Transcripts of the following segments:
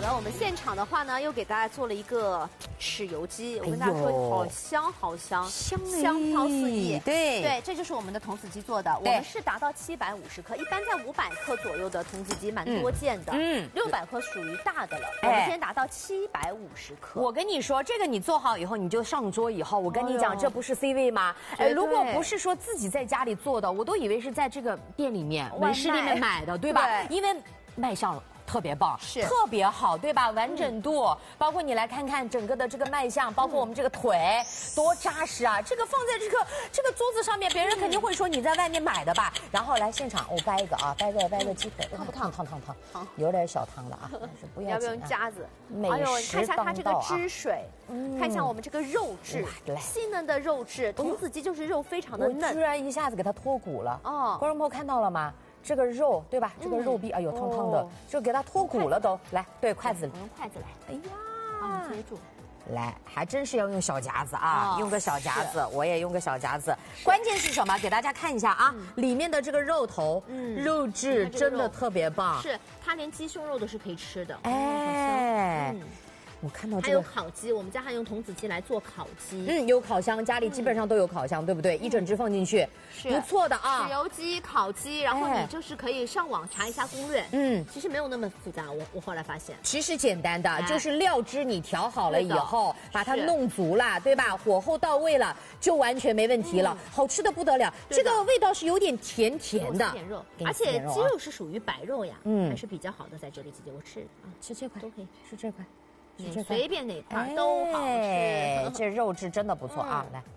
了，我们现场的话呢，又给大家做了一个豉油鸡，我跟大家说，好香好香，香飘四溢。对，这就是我们的童子鸡做的，我们是达到750克，一般在500克左右的童子鸡蛮多见的，600克属于大的了，我们今天达到750克。 我跟你说，这个你做好以后，你就上桌以后，我跟你讲，这不是 C 位吗？如果不是说自己在家里做的，我都以为是在这个店里面、门市里面买的，对吧？因为卖相特别棒，是特别好，对吧？完整度，包括你来看看整个的这个卖相，包括我们这个腿多扎实啊！这个放在这个桌子上面，别人肯定会说你在外面买的吧？然后来现场，我掰一个啊，掰个鸡腿，烫不烫？烫，有点小烫了啊，但是不要紧。 要不用夹子？ 美食当道啊！ 看一下它这个汁水，看一下我们这个肉质，细嫩的肉质，童子鸡就是肉非常的嫩。 我居然一下子给它脱骨了哦！观众朋友看到了吗？这个肉对吧？这个肉壁，哎呦，烫烫的，就给它脱骨了都。来，对，筷子， 用筷子来。 哎呀，接住。 来，还真是要用小夹子啊，用个小夹子，我也用个小夹子。关键是什么？给大家看一下啊，里面的这个肉头，肉质真的特别棒。 是，它连鸡胸肉都是可以吃的。 哎。我看到这个还有烤鸡，我们家还用童子鸡来做烤鸡。 有烤箱，家里基本上都有烤箱，对不对？一整只放进去，不错的啊。 豉油鸡、烤鸡，然后你就是可以上网查一下攻略。其实没有那么复杂，我后来发现， 其实简单的，就是料汁你调好了以后，把它弄足了，对吧？火候到位了，就完全没问题了，好吃的不得了。这个味道是有点甜甜的， 肉，而且鸡肉是属于白肉呀，还是比较好的，在这里姐姐我吃啊， 吃这块都可以， 吃这块。 你随便哪块都好吃， 这肉质真的不错啊！来，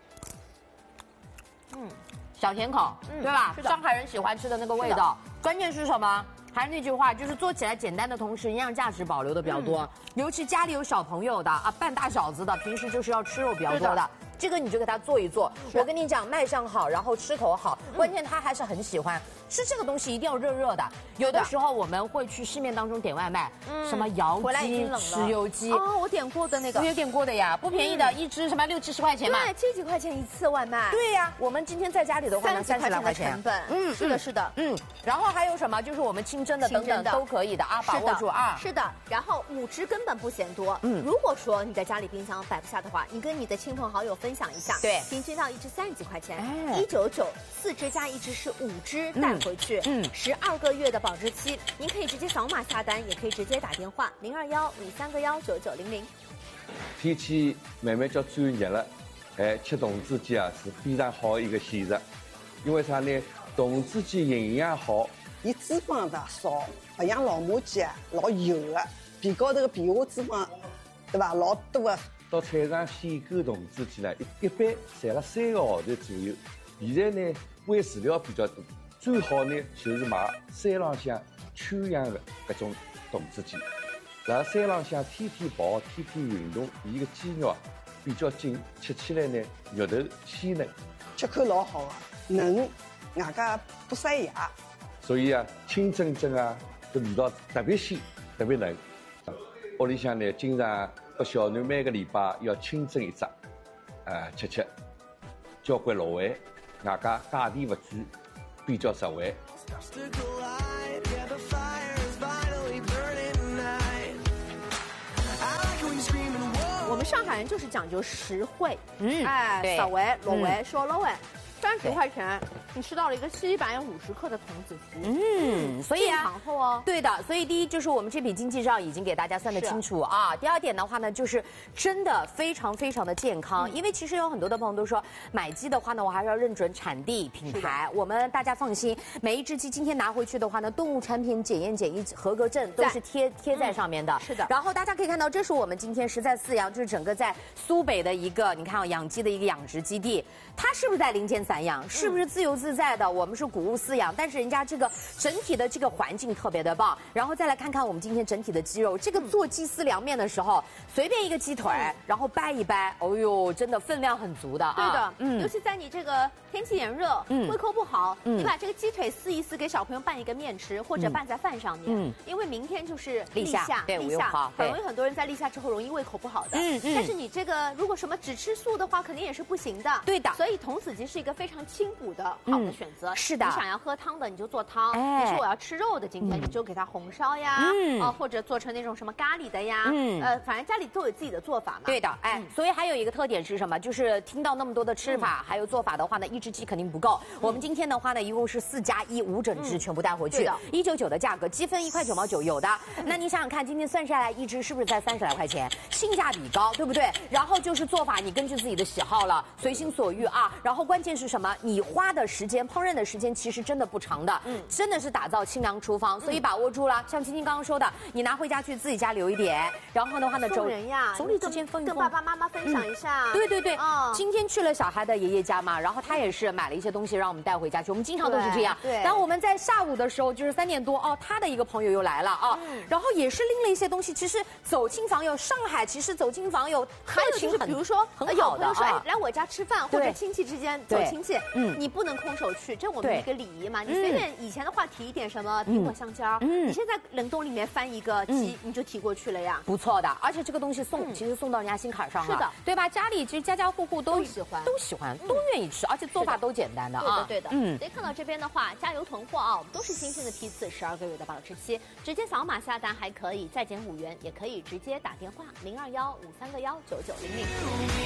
小甜口，对吧？上海人喜欢吃的那个味道。关键是什么？还是那句话，就是做起来简单的同时，营养价值保留的比较多。尤其家里有小朋友的啊，半大小子的，平时就是要吃肉比较多的。这个你就给他做一做，我跟你讲，卖相好，然后吃口好，关键他还是很喜欢吃这个东西，一定要热热的。有的时候我们会去市面当中点外卖，什么窑鸡、豉油鸡， 哦，我点过的那个， 我有点过的呀，不便宜的，一只什么60、70块钱嘛， 对，70几块钱一次外卖。 对呀，我们今天在家里的话呢，30来块钱成本，是的， 然后还有什么？就是我们清蒸的等等都可以的啊，把握住啊。 是的，然后5只根本不嫌多，如果说你在家里冰箱摆不下的话，你跟你的亲朋好友分享一下， 对。 平均到一只30几块钱，199，4只加1只是5只带回去，12个月的保质期，您可以直接扫码下单，也可以直接打电话0215319900。 天气慢慢叫转热了，吃童子鸡啊是非常好一个选择，因为啥呢？童子鸡营养好， 伊脂肪的少，不像老母鸡啊老油的，皮高头的皮下脂肪，对吧？老多的。 到菜场选购童子鸡呢，一般赚了3个号头左右。现在呢，喂饲料比较多，最好呢就是买山浪向圈养的搿种童子鸡。辣山浪向天天跑、天天运动，伊个肌肉比较紧，吃起来呢肉头鲜嫩， 吃口老好的，嫩，外加不塞牙。 所以啊，清蒸蒸啊，这味道特别鲜，特别嫩。屋里向呢，经常拨小囡每个礼拜要清蒸一只，吃，交关肉味，外加价钿勿贵，比较实惠。 我们上海人就是讲究实惠，实惠、落惠、小落惠，30块钱。你吃到了一个750克的童子鸡， 所以啊， 糖厚哦， 对的，所以第一就是我们这笔经济账已经给大家算得清楚啊。第二点的话呢，就是真的非常非常的健康，因为其实有很多的朋友都说买鸡的话呢，我还是要认准产地品牌。我们大家放心，每一只鸡今天拿回去的话呢，动物产品检验检疫合格证都是贴在上面的。 是的。 然后大家可以看到，这是我们今天实在饲养，就是整个在苏北的一个，你看啊，养鸡的一个养殖基地，它是不是在林间散养？是不是自由自在的？我们是谷物饲养，但是人家这个整体的这个环境特别的棒。然后再来看看我们今天整体的鸡肉，这个做鸡丝凉面的时候，随便一个鸡腿，然后掰一掰，哦呦，真的分量很足的啊。 对的，尤其在你这个天气炎热，胃口不好，你把这个鸡腿撕一撕，给小朋友拌一个面吃，或者拌在饭上面。因为明天就是立夏， 对，5月5号， 很容易很多人在立夏之后容易胃口不好的。但是你这个如果什么只吃素的话，肯定也是不行的。 对的， 所以童子鸡是一个非常非常清补的好的选择。 是的， 你想要喝汤的你就做汤，你说我要吃肉的，今天你就给它红烧呀，或者做成那种什么咖喱的呀，反正家里都有自己的做法嘛。 对的，所以还有一个特点是什么？就是听到那么多的吃法还有做法的话呢，一只鸡肯定不够。我们今天的话呢，一共是4+1，无整只全部带回去，199的价格，积分1块9毛9有的。那你想想看，今天算下来一只是不是在30来块钱？性价比高，对不对？然后就是做法，你根据自己的喜好了，随心所欲啊。然后关键是什么？你花的时间，烹饪的时间其实真的不长的，真的是打造清凉厨房，所以把握住了。像晶晶刚刚说的，你拿回家去自己家留一点，然后的话呢， 送人呀， 总理之间分一分， 跟爸爸妈妈分享一下。 对对对，今天去了小孩的爷爷家嘛，然后他也是买了一些东西让我们带回家去。我们经常都是这样。 对。 当我们在下午的时候，就是3点多他的一个朋友又来了然后也是拎了一些东西。其实走亲访友，上海其实走亲访友， 还有就是比如说很好的有朋友说来我家吃饭，或者亲戚之间走亲戚，你不能空手去，这我们一个礼仪嘛。你随便以前的话提一点什么苹果香蕉，你现在冷冻里面翻一个鸡，你就提过去了呀。 不错的，而且这个东西其实送到人家心坎上了， 是的， 对吧？家里其实家家户户都喜欢，都愿意吃，而且做法都简单的对的。所以看到这边的话，加油囤货我们都是新鲜的批次，12个月的保质期，直接扫码下单还可以再减5元，也可以直接打电话0215319900。